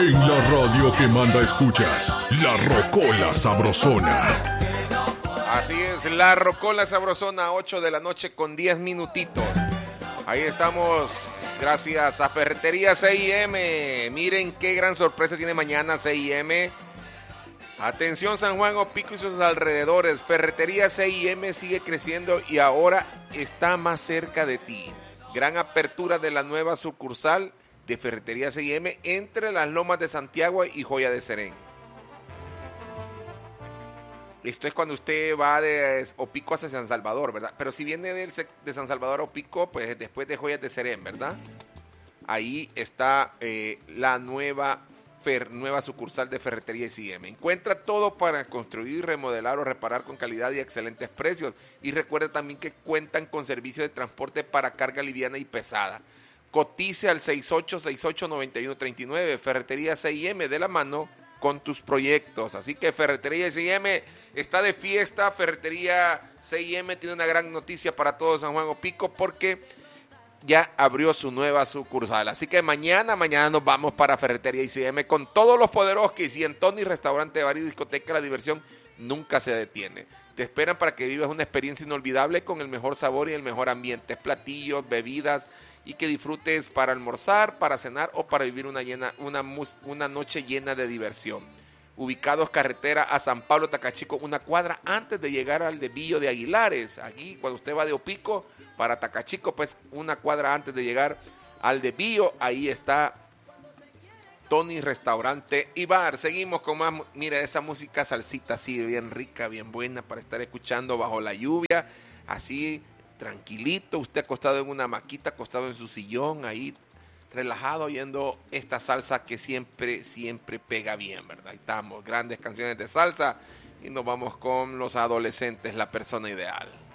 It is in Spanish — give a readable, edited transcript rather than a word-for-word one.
En la radio que manda escuchas, La Rocola Sabrosona. Así es, La Rocola Sabrosona, 8 de la noche con 10 minutitos. Ahí estamos, gracias a Ferretería C&M. Miren qué gran sorpresa tiene mañana C&M. Atención San Juan, Opico y sus alrededores. Ferretería C&M sigue creciendo y ahora está más cerca de ti. Gran apertura de la nueva sucursal de Ferretería C&M entre las Lomas de Santiago y Joya de Serén. Esto es cuando usted va de Opico hacia San Salvador, ¿verdad? Pero si viene de San Salvador a Opico, pues después de Joyas de Serén, ¿verdad? Ahí está la nueva sucursal de Ferretería C&M. Encuentra todo para construir, remodelar o reparar con calidad y excelentes precios. Y recuerda también que cuentan con servicio de transporte para carga liviana y pesada. Cotice al 6868-9139. Ferretería C&M, de la mano con tus proyectos. Así que Ferretería C&M está de fiesta. Ferretería C&M tiene una gran noticia para todo San Juan Opico porque ya abrió su nueva sucursal. Así que mañana nos vamos para Ferretería C&M con todos los poderosos que y en Tony, restaurante, bar y discoteca, la diversión nunca se detiene. Te esperan para que vivas una experiencia inolvidable con el mejor sabor y el mejor ambiente, platillos, bebidas, y que disfrutes para almorzar, para cenar o para vivir una noche llena de diversión. Ubicados carretera a San Pablo, Tacachico, una cuadra antes de llegar al desvío de Aguilares. Aquí, cuando usted va de Opico para Tacachico, pues una cuadra antes de llegar al desvío, ahí está Tony Restaurante y Bar. Seguimos con más, mira esa música salsita así, bien rica, bien buena para estar escuchando bajo la lluvia, así tranquilito, usted acostado en una hamaquita, acostado en su sillón, ahí relajado oyendo esta salsa que siempre pega bien, ¿verdad? Ahí estamos, grandes canciones de salsa y nos vamos con Los Adolescentes, la persona ideal.